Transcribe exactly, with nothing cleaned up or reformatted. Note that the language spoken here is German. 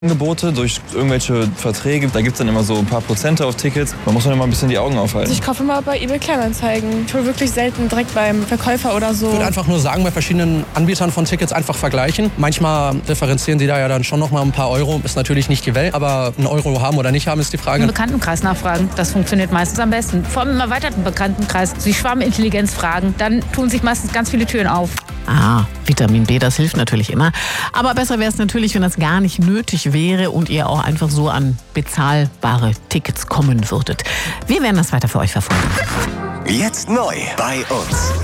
Angebote durch irgendwelche Verträge. Da gibt es dann immer so ein paar Prozente auf Tickets. Man muss dann immer ein bisschen die Augen aufhalten. Also ich kaufe immer bei eBay Kleinanzeigen. Ich hole wirklich selten direkt beim Verkäufer oder so. Ich würde einfach nur sagen, bei verschiedenen Anbietern von Tickets einfach vergleichen. Manchmal differenzieren die da ja dann schon noch mal ein paar Euro. Ist natürlich nicht die Welt, aber einen Euro haben oder nicht haben ist die Frage. Im Bekanntenkreis nachfragen, das funktioniert meistens am besten. Vor allem im erweiterten Bekanntenkreis. Sie Schwarmintelligenz fragen, dann tun sich meistens ganz viele Türen auf. Ah, Vitamin B, das hilft natürlich immer. Aber besser wäre es natürlich, wenn das gar nicht nötig wäre und ihr auch einfach so an bezahlbare Tickets kommen würdet. Wir werden das weiter für euch verfolgen. Jetzt neu bei uns.